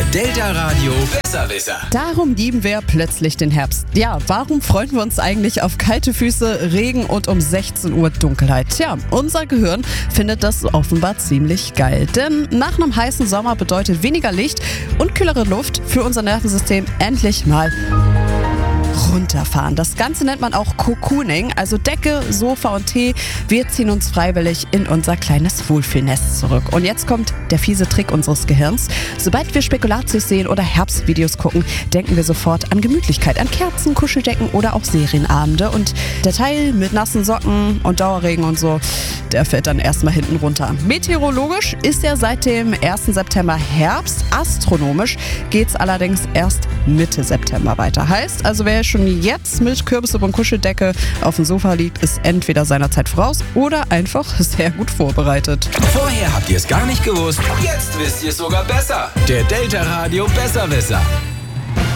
Delta Radio Besserwisser. Darum lieben wir plötzlich den Herbst. Ja, warum freuen wir uns eigentlich auf kalte Füße, Regen und um 16 Uhr Dunkelheit? Tja, unser Gehirn findet das offenbar ziemlich geil. Denn nach einem heißen Sommer bedeutet weniger Licht und kühlere Luft für unser Nervensystem endlich mal runterfahren. Das Ganze nennt man auch Cocooning, also Decke, Sofa und Tee. Wir ziehen uns freiwillig in unser kleines Wohlfühlnest zurück. Und jetzt kommt der fiese Trick unseres Gehirns. Sobald wir Spekulatius sehen oder Herbstvideos gucken, denken wir sofort an Gemütlichkeit, an Kerzen, Kuscheldecken oder auch Serienabende. Und der Teil mit nassen Socken und Dauerregen und so, der fällt dann erstmal hinten runter. Meteorologisch ist ja seit dem 1. September Herbst. Astronomisch geht's allerdings erst Mitte September weiter. Heißt also, wer schon jetzt mit Kürbissuppe und Kuscheldecke auf dem Sofa liegt, ist entweder seiner Zeit voraus oder einfach sehr gut vorbereitet. Vorher habt ihr es gar nicht gewusst, jetzt wisst ihr es sogar besser. Der Delta Radio Besserwisser.